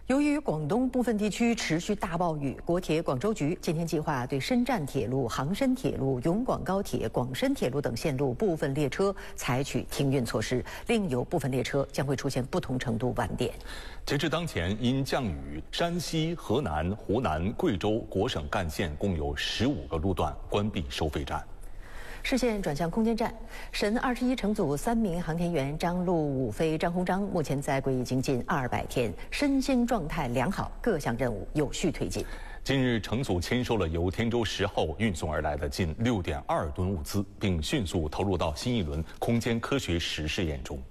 由于广东部分地区持续大暴雨，国铁广州局今天计划对深湛铁路、杭深铁路、永广高铁、广深铁路等线路部分列车采取停运措施，另有部分列车将会出现不同程度晚点。 截至当前，因降雨，山西、河南、湖南、贵州国省干线共有15个路段关闭收费站。 视线转向空间站，神21乘组3名航天员张陆、武飞、张鸿章目前在轨已经近200天，身心状态良好，各项任务有序推进。 近日，乘组签收了由天舟10号运送而来的近6.2吨物资，并迅速投入到新一轮空间科学实试验中。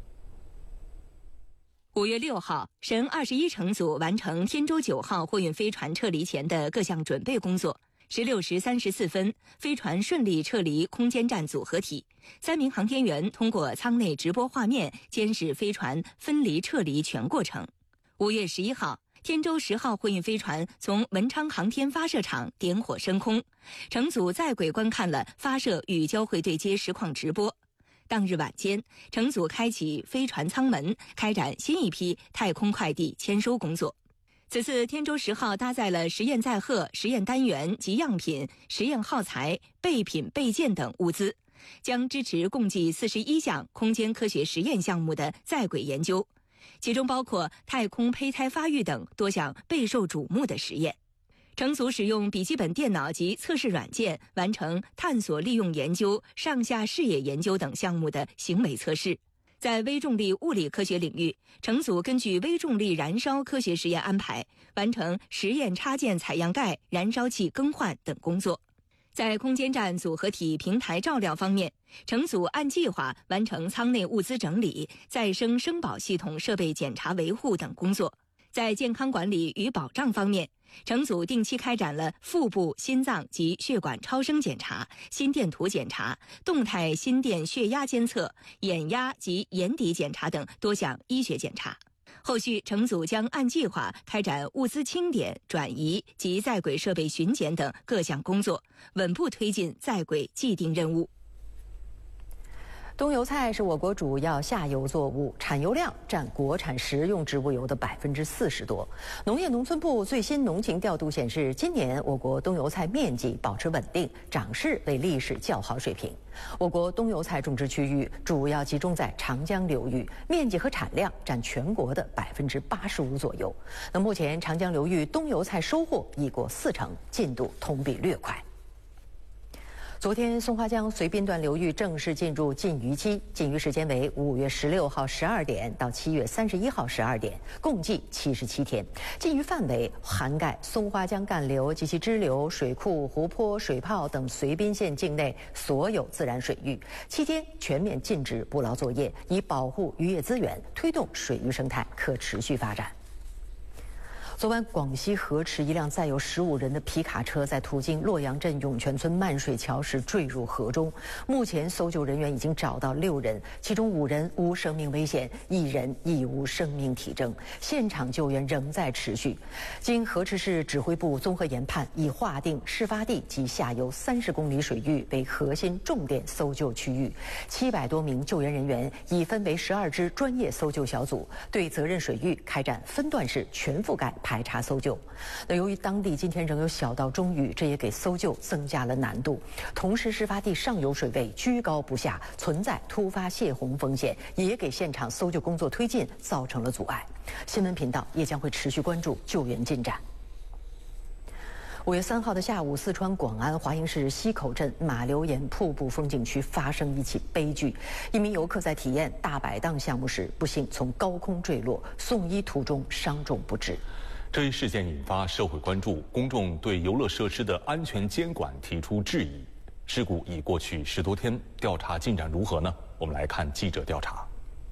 5月6号，神21乘组完成天舟9号货运飞船撤离前的各项准备工作。16时34分，飞船顺利撤离空间站组合体，3名航天员通过舱内直播画面监视飞船分离撤离全过程。5月11号，天舟10号货运飞船从文昌航天发射场点火升空，乘组在轨观看了发射与交会对接实况直播。当日晚间，乘组开启飞船舱门，开展新一批太空快递签收工作。此次天舟10号搭载了实验载荷、实验单元及样品、实验耗材、备品备件等物资，将支持共计41项空间科学实验项目的在轨研究，其中包括太空胚胎发育等多项备受瞩目的实验。乘组使用笔记本电脑及测试软件完成探索利用研究、上下视野研究等项目的行为测试。在微重力物理科学领域，乘组根据微重力燃烧科学实验安排，完成实验插件采样盖、燃烧器更换等工作。在空间站组合体平台照料方面，乘组按计划完成舱内物资整理、再生生保系统设备检查维护等工作。在健康管理与保障方面，乘组定期开展了腹部、心脏及血管超声检查、心电图检查、动态心电血压监测、眼压及眼底检查等多项医学检查。后续乘组将按计划开展物资清点、转移及在轨设备巡检等各项工作，稳步推进在轨既定任务。 冬油菜是我国主要下游作物，产油量占国产食用植物油的40%多。农业农村部最新农情调度显示，今年我国冬油菜面积保持稳定，长势为历史较好水平。我国冬油菜种植区域主要集中在长江流域，面积和产量占全国的85%左右。那目前长江流域冬油菜收获已过40%，进度同比略快。昨天，松花江绥滨段流域正式进入禁渔期，禁渔时间为5月16号12点到7月31号12点，共计77天。禁渔范围涵盖松花江干流及其支流、水库、湖泊、水泡等绥滨县境内所有自然水域。期间全面禁止捕捞作业，以保护渔业资源，推动水域生态可持续发展。昨晚，广西河池一辆载有15人的皮卡车在途经洛阳镇涌泉村漫水桥时坠入河中。目前，搜救人员已经找到6人，其中5人无生命危险，1人已无生命体征。现场救援仍在持续。经河池市指挥部综合研判，已划定事发地及下游30公里水域为核心重点搜救区域。700多名救援人员已分为12支专业搜救小组，对责任水域开展分段式全覆盖排查搜救。那由于当地今天仍有小到中雨，这也给搜救增加了难度。同时，事发地上游水位居高不下，存在突发泄洪风险，也给现场搜救工作推进造成了阻碍。新闻频道也将会持续关注救援进展。5月3号的下午，四川广安华阴市西口镇马流岩瀑布风景区发生一起悲剧，一名游客在体验大摆荡项目时，不幸从高空坠落，送医途中伤重不治。 这一事件引发社会关注，公众对游乐设施的安全监管提出质疑。事故已过去10多天，调查进展如何呢？我们来看记者调查。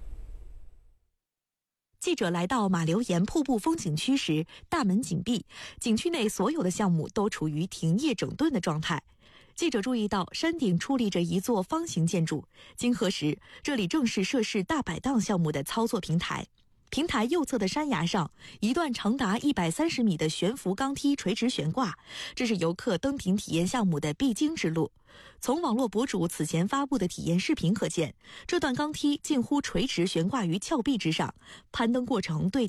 记者来到马流岩瀑布风景区时，大门紧闭，景区内所有的项目都处于停业整顿的状态。记者注意到山顶矗立着一座方形建筑，经核实，这里正是涉事大摆荡项目的操作平台。平台右侧的山崖上，一段长达130米的悬浮钢梯垂直悬挂，这是游客登顶体验项目的必经之路。从网络博主此前发布的体验视频可见，这段钢梯近乎垂直悬挂于峭壁之上，攀登过程对